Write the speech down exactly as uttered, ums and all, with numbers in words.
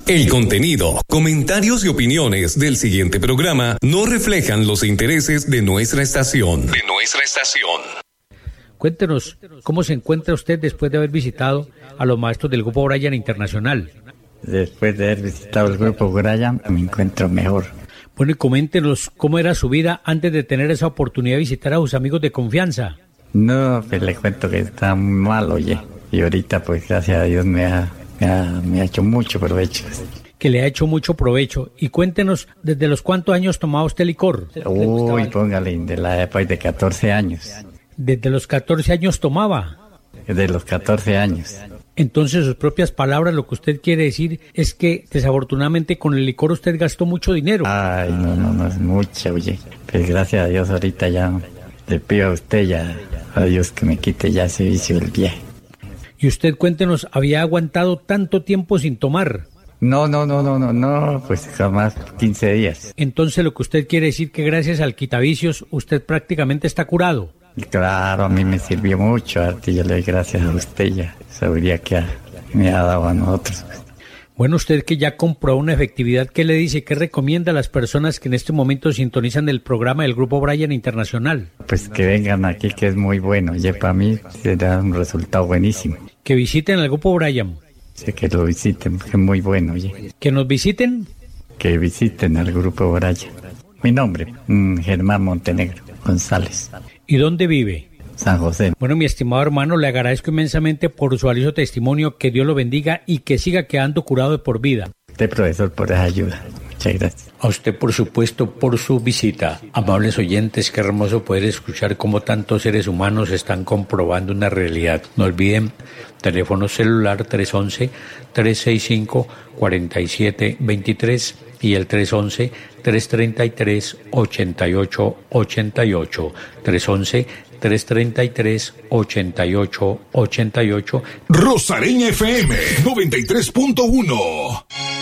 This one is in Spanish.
El contenido, comentarios y opiniones del siguiente programa no reflejan los intereses de nuestra estación. De nuestra estación. Cuéntenos, ¿cómo se encuentra usted después de haber visitado a los maestros del Grupo Brian Internacional? Después de haber visitado el Grupo Brian, me encuentro mejor. Bueno, y coméntenos cómo era su vida antes de tener esa oportunidad de visitar a sus amigos de confianza. No, pues le cuento que está muy mal, oye. Y ahorita, pues, gracias a Dios, me ha, me ha, me ha hecho mucho provecho. Que le ha hecho mucho provecho. Y cuéntenos, ¿desde los cuántos años tomaba usted licor? Uy, póngale, de la época de catorce años. ¿Desde los catorce años tomaba? De los catorce años. Entonces, sus propias palabras, lo que usted quiere decir es que, desafortunadamente, con el licor usted gastó mucho dinero. Ay, no, no, no es mucho, oye. Pues gracias a Dios, ahorita ya le pido a usted ya, a Dios que me quite ya ese vicio del viaje. Y usted, cuéntenos, ¿había aguantado tanto tiempo sin tomar? No, no, no, no, no, no, pues jamás, quince días. Entonces, lo que usted quiere decir que gracias al quitavicios, usted prácticamente está curado. Claro, a mí me sirvió mucho, Arti, yo le doy gracias a usted ya, sabiduría que ha, me ha dado a nosotros. Bueno, usted que ya comprobó una efectividad, ¿qué le dice? ¿Qué recomienda a las personas que en este momento sintonizan el programa del Grupo Brian Internacional? Pues que vengan aquí, que es muy bueno, ya para mí se da un resultado buenísimo. Que visiten al Grupo Brian. Sí, que lo visiten, que es muy bueno, oye. ¿Que nos visiten? Que visiten al Grupo Brian. Mi nombre, mm, Germán Montenegro González. ¿Y dónde vive? San José. Bueno, mi estimado hermano, le agradezco inmensamente por su valioso testimonio, que Dios lo bendiga y que siga quedando curado de por vida. Usted, profesor, por esa ayuda. Muchas gracias. A usted, por supuesto, por su visita. Amables oyentes, qué hermoso poder escuchar cómo tantos seres humanos están comprobando una realidad. No olviden, teléfono celular tres once, tres sesenta y cinco, cuarenta y siete veintitrés y el tres once, tres treinta y tres, ochenta y ocho ochenta y ocho. tres once, tres treinta y tres, ochenta y ocho ochenta y ocho. Rosareña F M noventa y tres punto uno.